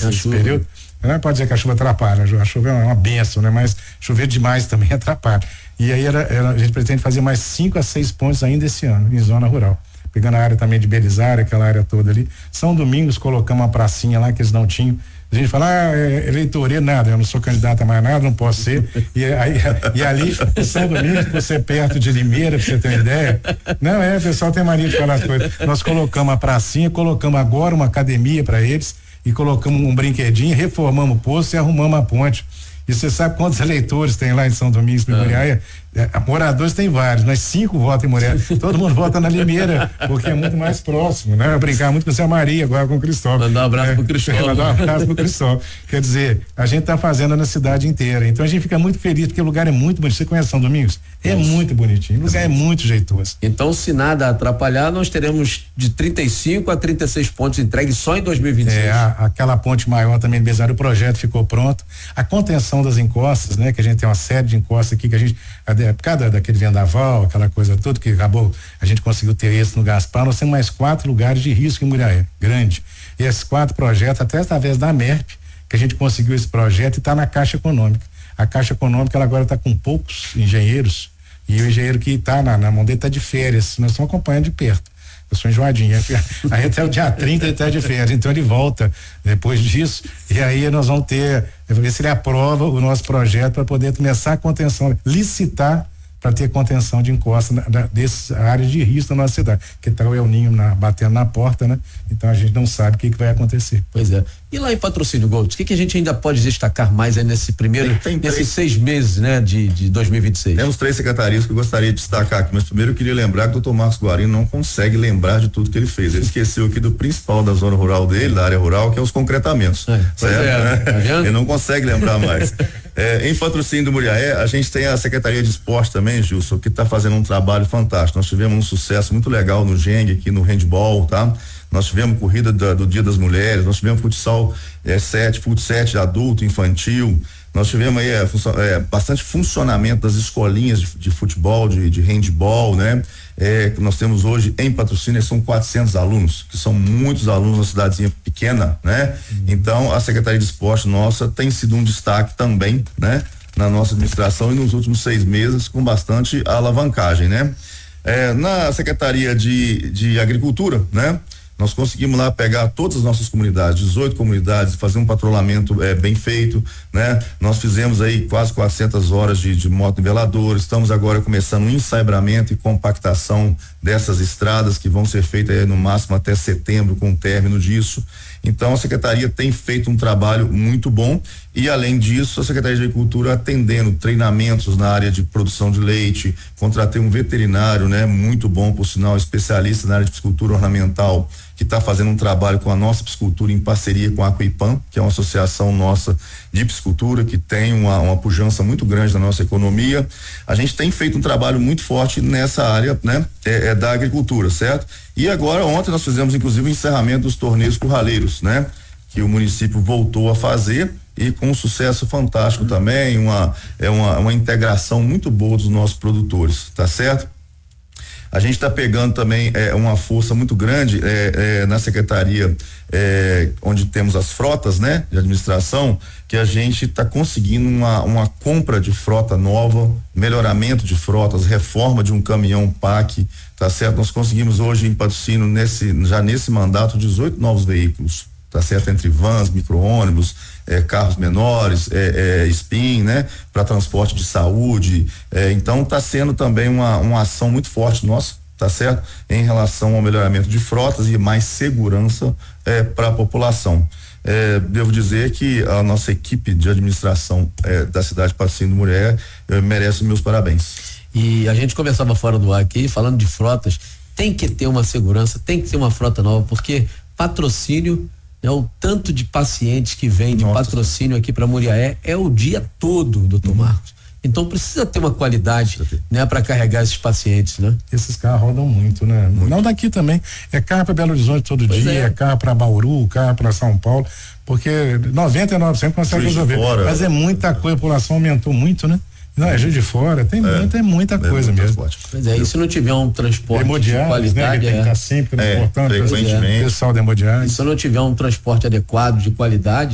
nesse período. Não pode dizer que a chuva atrapalha, a chuva é uma benção, né? Mas chover demais também atrapalha. E aí a gente pretende fazer mais 5 a 6 pontos ainda esse ano, em zona rural. Pegando a área também de Belisário, aquela área toda ali. São Domingos, colocamos uma pracinha lá que eles não tinham. A gente fala, eleitoria, nada, eu não sou candidato a mais nada, não posso ser. E ali, São Domingos, por ser perto de Limeira, pra você ter uma ideia. Não, o pessoal tem mania de falar as coisas. Nós colocamos a pracinha, colocamos agora uma academia para eles e colocamos um brinquedinho, reformamos o poço e arrumamos a ponte. E você sabe quantos eleitores tem lá em São Domingos, Muriaé? Moradores tem vários, mas 5 votam em Muriaé. Todo mundo vota na Limeira, porque é muito mais próximo, né? Eu brincava muito com o Zé Maria, agora com o Cristóvão. Mandar um abraço pro Cristóvão. Mandar um abraço pro Cristóvão. Quer dizer, a gente tá fazendo na cidade inteira. Então a gente fica muito feliz, porque o lugar é muito bonito. Você conhece São Domingos? É muito bonitinho. O lugar é muito jeitoso. Então, se nada atrapalhar, nós teremos de 35 a 36 pontos entregues só em 2026. Aquela ponte maior também de Besário, o projeto ficou pronto. A contenção das encostas, né? Que a gente tem uma série de encostas aqui que a gente, por causa daquele vendaval, aquela coisa toda que acabou, a gente conseguiu ter esse no Gaspar. Nós temos mais 4 lugares de risco em Muriaé, grande. E esses 4 projetos, até através da MERP, que a gente conseguiu esse projeto e está na Caixa Econômica. A Caixa Econômica, ela agora está com poucos engenheiros, e o engenheiro que está na mão dele está de férias, nós estamos acompanhando de perto. Eu sou enjoadinho, aí até o dia 30 ele está de férias, então ele volta depois disso, e aí nós vamos ver se ele aprova o nosso projeto para poder começar a contenção, licitar para ter contenção de encosta dessa área de risco da nossa cidade, que tá o El Ninho batendo na porta, né? Então a gente não sabe o que vai acontecer. Pois é. E lá em Patrocínio Gold, o que a gente ainda pode destacar mais aí nesse primeiro, nesses 6 meses, né, de 2026? Temos 3 secretarias que eu gostaria de destacar aqui, mas primeiro eu queria lembrar que o Dr. Marcos Guarino não consegue lembrar de tudo que ele fez. Ele esqueceu aqui do principal da zona rural dele, da área rural, que é os concretamentos. Certo? Tá, ele não consegue lembrar mais. Em Patrocínio do Muriaé, a gente tem a Secretaria de Esporte também, Gilson, que está fazendo um trabalho fantástico. Nós tivemos um sucesso muito legal no Geng, aqui no handball, tá? Nós tivemos corrida do Dia das Mulheres, nós tivemos futsal 7 adulto, infantil. Nós tivemos aí bastante funcionamento das escolinhas de futebol, de handball, né? Que nós temos hoje em Patrocínio, são 400 alunos, que são muitos alunos na cidadezinha pequena, né? Então, a Secretaria de Esporte nossa tem sido um destaque também, né? Na nossa administração e nos últimos 6 meses, com bastante alavancagem, né? Na Secretaria de Agricultura, né? Nós conseguimos lá pegar todas as nossas comunidades, 18 comunidades, fazer um patrulhamento bem feito, né? Nós fizemos aí quase 400 horas de moto-nivelador, estamos agora começando um ensaiamento e compactação dessas estradas que vão ser feitas aí no máximo até setembro, com o término disso. Então a Secretaria tem feito um trabalho muito bom e, além disso, a Secretaria de Agricultura atendendo treinamentos na área de produção de leite, contratei um veterinário, né? Muito bom, por sinal, especialista na área de piscicultura ornamental, que está fazendo um trabalho com a nossa piscicultura em parceria com a Aquipan, que é uma associação nossa de piscicultura que tem uma pujança muito grande na nossa economia. A gente tem feito um trabalho muito forte nessa área, né? Da agricultura, certo? E agora, ontem nós fizemos inclusive o encerramento dos torneios curraleiros, né? Que o município voltou a fazer e com um sucesso fantástico também, uma integração muito boa dos nossos produtores, tá certo? A gente está pegando também uma força muito grande na secretaria onde temos as frotas, né, de administração, que a gente está conseguindo uma compra de frota nova, melhoramento de frotas, reforma de um caminhão PAC, tá certo? Nós conseguimos hoje em Patrocínio já nesse mandato 18 novos veículos, tá certo? Entre vans, micro-ônibus, carros menores, SPIN, né? Para transporte de saúde, então está sendo também uma ação muito forte nossa, tá certo? Em relação ao melhoramento de frotas e mais segurança para a população. Devo dizer que a nossa equipe de administração da cidade de Patrocínio do Muriaé merece meus parabéns. E a gente conversava fora do ar aqui, falando de frotas, tem que ter uma segurança, tem que ter uma frota nova, porque Patrocínio, o tanto de pacientes que vem de Patrocínio aqui para Muriaé é o dia todo, doutor Marcos. Então precisa ter uma qualidade, né, para carregar esses pacientes, né? Esses carros rodam muito, né? Muito. Não daqui também, é carro para Belo Horizonte todo dia, é carro para Bauru, carro para São Paulo, porque 99% consegue resolver, mas é muita coisa, a população aumentou muito, né? Não, é Juiz de Fora, tem muita coisa mesmo. Pois é, e se não tiver um transporte de qualidade, né? Que tem que estar sempre importante, frequentemente. O pessoal da hemodiálise. Se não tiver um transporte adequado, de qualidade,